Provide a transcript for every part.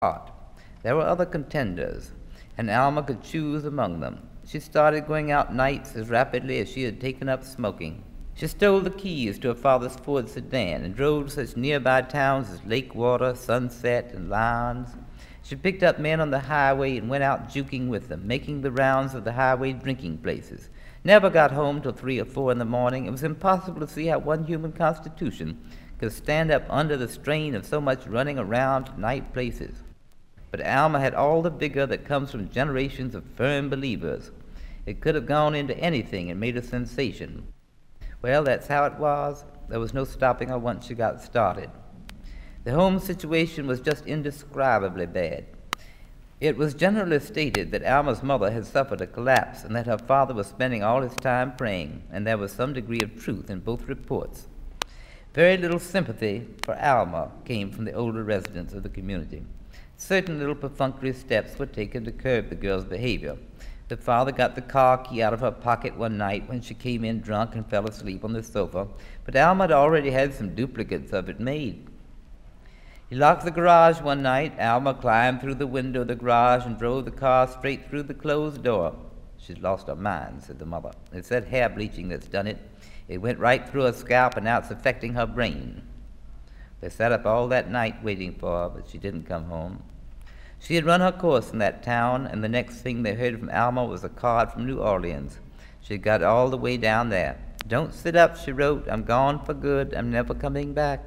hot. There were other contenders, and Alma could choose among them. She started going out nights as rapidly as she had taken up smoking. She stole the keys to her father's Ford sedan and drove to such nearby towns as Lakewater, Sunset, and Lyons. She picked up men on the highway and went out juking with them, making the rounds of the highway drinking places. Never got home till 3 or 4 in the morning. It was impossible to see how one human constitution could stand up under the strain of so much running around to night places. But Alma had all the vigor that comes from generations of firm believers. It could have gone into anything and made a sensation. Well, that's how it was. There was no stopping her once she got started. The home situation was just indescribably bad. It was generally stated that Alma's mother had suffered a collapse and that her father was spending all his time praying, and there was some degree of truth in both reports. Very little sympathy for Alma came from the older residents of the community. Certain little perfunctory steps were taken to curb the girl's behavior. The father got the car key out of her pocket one night when she came in drunk and fell asleep on the sofa, but Alma had already had some duplicates of it made. He locked the garage one night. Alma climbed through the window of the garage and drove the car straight through the closed door. "She's lost her mind," said the mother. "It's that hair bleaching that's done it. It went right through her scalp, and now it's affecting her brain." They sat up all that night waiting for her, but she didn't come home. She had run her course in that town, and the next thing they heard from Alma was a card from New Orleans. She had got all the way down there. "Don't sit up," she wrote. "I'm gone for good. I'm never coming back."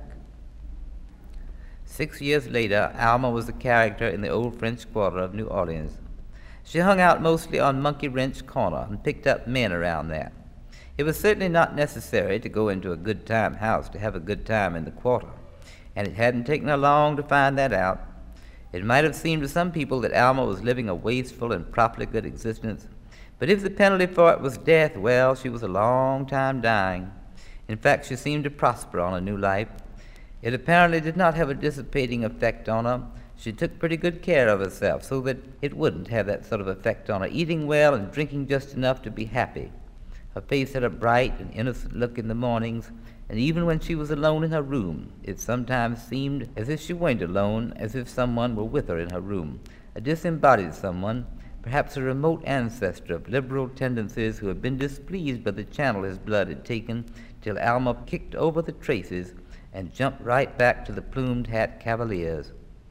6 years later, Alma was a character in the old French Quarter of New Orleans. She hung out mostly on Monkey Wrench Corner and picked up men around there. It was certainly not necessary to go into a good-time house to have a good time in the quarter, and it hadn't taken her long to find that out. It might have seemed to some people that Alma was living a wasteful and profligate existence, but if the penalty for it was death, well, she was a long time dying. In fact, she seemed to prosper on a new life. It apparently did not have a dissipating effect on her. She took pretty good care of herself so that it wouldn't have that sort of effect on her, eating well and drinking just enough to be happy. Her face had a bright and innocent look in the mornings, and even when she was alone in her room, it sometimes seemed as if she weren't alone, as if someone were with her in her room, a disembodied someone, perhaps a remote ancestor of liberal tendencies who had been displeased by the channel his blood had taken, till Alma kicked over the traces and jumped right back to the plumed hat cavaliers.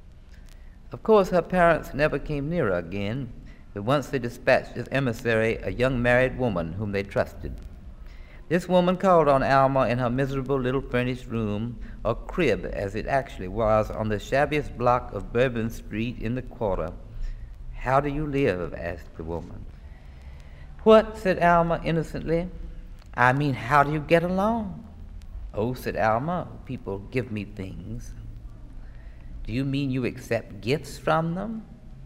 Of course, her parents never came near her again, but once they dispatched as emissary a young married woman whom they trusted. This woman called on Alma in her miserable little furnished room, or crib as it actually was, on the shabbiest block of Bourbon Street in the quarter. "How do you live?" asked the woman. "What?" said Alma innocently. "I mean, how do you get along?" "Oh," said Alma, "people give me things." "Do you mean you accept gifts from them?"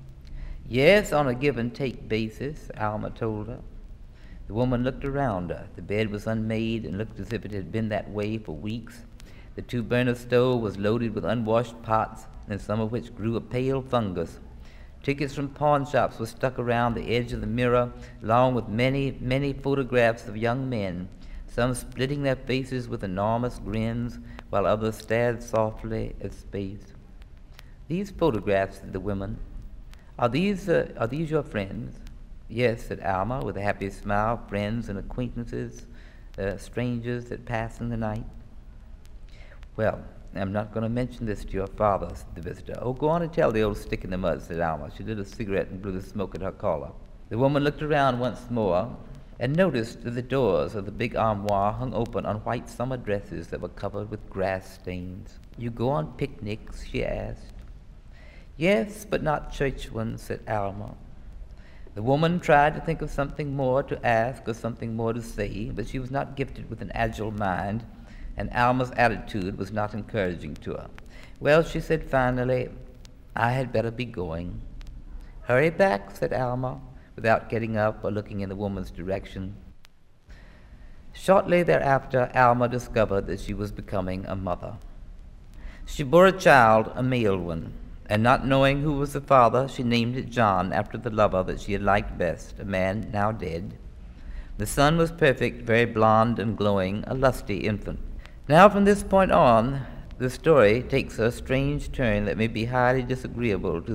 "Yes, on a give-and-take basis," Alma told her. The woman looked around her. The bed was unmade and looked as if it had been that way for weeks. The two-burner stove was loaded with unwashed pots, in some of which grew a pale fungus. Tickets from pawn shops were stuck around the edge of the mirror, along with many, many photographs of young men, some splitting their faces with enormous grins, while others stared softly at space. "These photographs," said the woman, are these your friends?" "Yes," said Alma, with a happy smile. "Friends and acquaintances, strangers that pass in the night." "Well, I'm not going to mention this to your father," said the visitor. "Oh, go on and tell the old stick in the mud," said Alma. She lit a cigarette and blew the smoke at her collar. The woman looked around once more and noticed that the doors of the big armoire hung open on white summer dresses that were covered with grass stains. "You go on picnics?" she asked. "Yes, but not church ones," said Alma. The woman tried to think of something more to ask or something more to say, but she was not gifted with an agile mind, and Alma's attitude was not encouraging to her. "Well," she said finally, "I had better be going." "Hurry back," said Alma, without getting up or looking in the woman's direction. Shortly thereafter, Alma discovered that she was becoming a mother. She bore a child, a male one, and not knowing who was the father, she named it John, after the lover that she had liked best, a man now dead. The son was perfect, very blond and glowing, a lusty infant. Now from this point on, the story takes a strange turn that may be highly disagreeable to